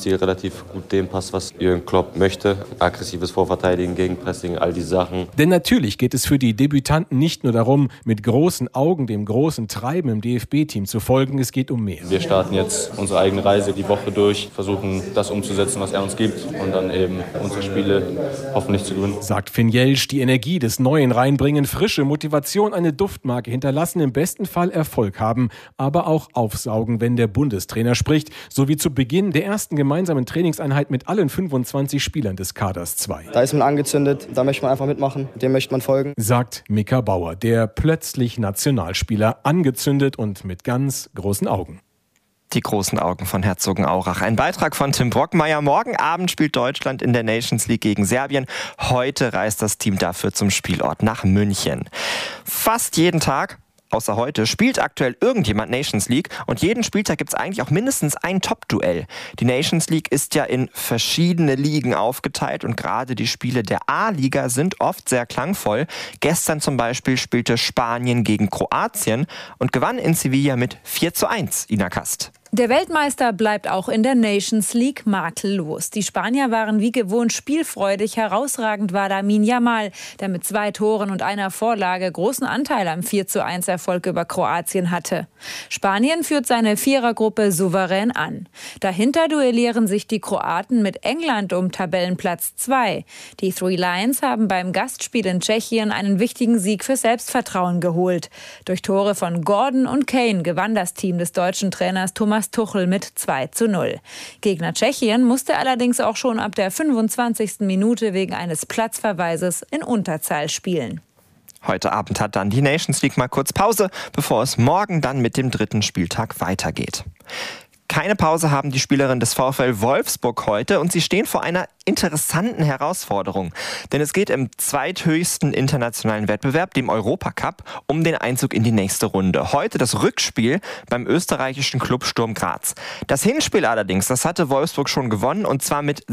Spielstil relativ gut dem passt, was Jürgen Klopp möchte. Aggressives Vorverteidigen, Gegenpressing, all die Sachen. Denn natürlich geht es für die Debütanten nicht nur darum, mit großen Augen dem großen Treiben im DFB-Team zu folgen, es geht um mehr. Wir starten jetzt unsere eigene Reise die Woche durch, versuchen das umzusetzen, was er uns gibt und dann eben unsere Spiele hoffentlich zu gewinnen. Sagt Finn Jelsch, die Energie des Neuen reinbringen, frische Motivation, eine Duftmarke hinterlassen, im besten Fall Erfolg haben, aber auch aufsaugen, wenn der Bundestrainer spricht, so wie zu Beginn der ersten gemeinsamen Trainingseinheit mit allen 25 Spielern des Kaders 2. Da ist man angezündet, da möchte man einfach mitmachen, dem möchte man folgen. Sagt Mika Bauer, der plötzlich Nationalspieler, angezündet und mit ganz großen Augen. Die großen Augen von Herzogenaurach. Ein Beitrag von Tim Brockmeier. Morgen Abend spielt Deutschland in der Nations League gegen Serbien. Heute reist das Team dafür zum Spielort nach München. Fast jeden Tag, außer heute, spielt aktuell irgendjemand Nations League und jeden Spieltag gibt es eigentlich auch mindestens ein Top-Duell. Die Nations League ist ja in verschiedene Ligen aufgeteilt und gerade die Spiele der A-Liga sind oft sehr klangvoll. Gestern zum Beispiel spielte Spanien gegen Kroatien und gewann in Sevilla mit 4:1, Ina Kast. Der Weltmeister bleibt auch in der Nations League makellos. Die Spanier waren wie gewohnt spielfreudig. Herausragend war Lamine Yamal, der mit 2 Toren und einer Vorlage großen Anteil am 4:1 Erfolg über Kroatien hatte. Spanien führt seine Vierergruppe souverän an. Dahinter duellieren sich die Kroaten mit England um Tabellenplatz 2. Die Three Lions haben beim Gastspiel in Tschechien einen wichtigen Sieg für Selbstvertrauen geholt. Durch Tore von Gordon und Kane gewann das Team des deutschen Trainers Thomas Tuchel mit 2:0. Gegner Tschechien musste allerdings auch schon ab der 25. Minute wegen eines Platzverweises in Unterzahl spielen. Heute Abend hat dann die Nations League mal kurz Pause, bevor es morgen dann mit dem 3. Spieltag weitergeht. Keine Pause haben die Spielerinnen des VfL Wolfsburg heute und sie stehen vor einer interessanten Herausforderung. Denn es geht im zweithöchsten internationalen Wettbewerb, dem Europacup, um den Einzug in die nächste Runde. Heute das Rückspiel beim österreichischen Club Sturm Graz. Das Hinspiel allerdings, das hatte Wolfsburg schon gewonnen und zwar mit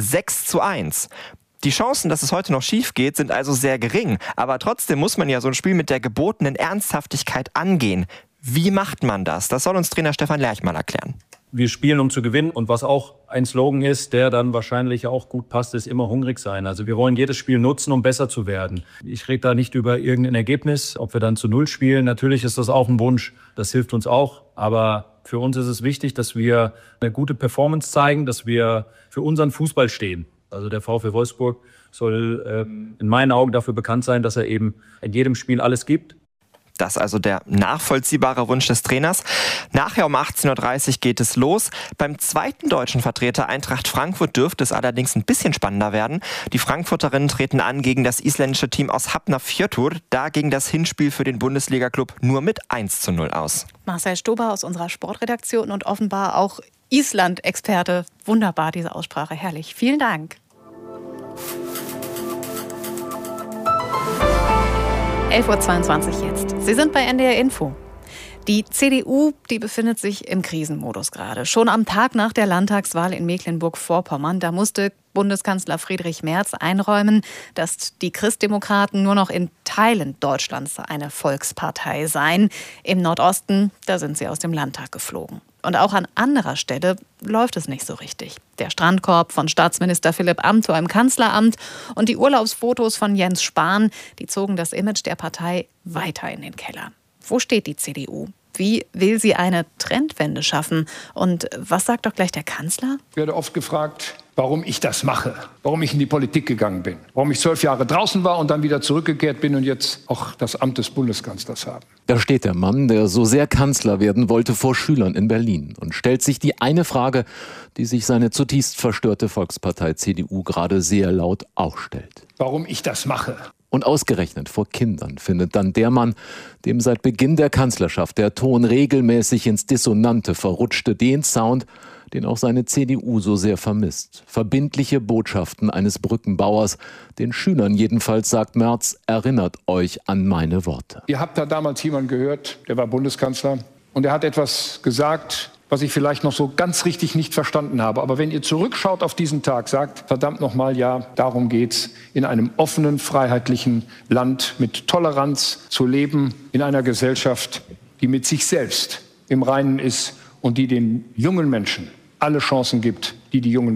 6:1. Die Chancen, dass es heute noch schief geht, sind also sehr gering. Aber trotzdem muss man ja so ein Spiel mit der gebotenen Ernsthaftigkeit angehen. Wie macht man das? Das soll uns Trainer Stefan Lerch mal erklären. Wir spielen, um zu gewinnen. Und was auch ein Slogan ist, der dann wahrscheinlich auch gut passt, ist immer hungrig sein. Also wir wollen jedes Spiel nutzen, um besser zu werden. Ich rede da nicht über irgendein Ergebnis, ob wir dann zu 0 spielen. Natürlich ist das auch ein Wunsch. Das hilft uns auch. Aber für uns ist es wichtig, dass wir eine gute Performance zeigen, dass wir für unseren Fußball stehen. Also der VfL Wolfsburg soll in meinen Augen dafür bekannt sein, dass er eben in jedem Spiel alles gibt. Das ist also der nachvollziehbare Wunsch des Trainers. Nachher um 18:30 Uhr geht es los. Beim zweiten deutschen Vertreter Eintracht Frankfurt dürfte es allerdings ein bisschen spannender werden. Die Frankfurterinnen treten an gegen das isländische Team aus Hafnarfjörður. Da ging das Hinspiel für den Bundesliga-Klub nur mit 1:0 aus. Marcel Stober aus unserer Sportredaktion und offenbar auch Island-Experte. Wunderbar, diese Aussprache. Herrlich. Vielen Dank. 11:22 Uhr jetzt. Sie sind bei NDR Info. Die CDU, die befindet sich im Krisenmodus gerade. Schon am Tag nach der Landtagswahl in Mecklenburg-Vorpommern, da musste Bundeskanzler Friedrich Merz einräumen, dass die Christdemokraten nur noch in Teilen Deutschlands eine Volkspartei seien. Im Nordosten, da sind sie aus dem Landtag geflogen. Und auch an anderer Stelle läuft es nicht so richtig. Der Strandkorb von Staatsminister Philipp Amthor im Kanzleramt und die Urlaubsfotos von Jens Spahn, die zogen das Image der Partei weiter in den Keller. Wo steht die CDU? Wie will sie eine Trendwende schaffen? Und was sagt doch gleich der Kanzler? Ich werde oft gefragt, warum ich das mache, warum ich in die Politik gegangen bin, warum ich 12 Jahre draußen war und dann wieder zurückgekehrt bin und jetzt auch das Amt des Bundeskanzlers habe. Da steht der Mann, der so sehr Kanzler werden wollte, vor Schülern in Berlin und stellt sich die eine Frage, die sich seine zutiefst verstörte Volkspartei CDU gerade sehr laut auch stellt. Warum ich das mache. Und ausgerechnet vor Kindern findet dann der Mann, dem seit Beginn der Kanzlerschaft der Ton regelmäßig ins Dissonante verrutschte, den Sound, den auch seine CDU so sehr vermisst. Verbindliche Botschaften eines Brückenbauers, den Schülern jedenfalls, sagt Merz, erinnert euch an meine Worte. Ihr habt da damals jemanden gehört, der war Bundeskanzler, und er hat etwas gesagt, was ich vielleicht noch so ganz richtig nicht verstanden habe. Aber wenn ihr zurückschaut auf diesen Tag, sagt, verdammt nochmal, ja, darum geht's, in einem offenen, freiheitlichen Land mit Toleranz zu leben, in einer Gesellschaft, die mit sich selbst im Reinen ist und die den jungen Menschen alle Chancen gibt, die die jungen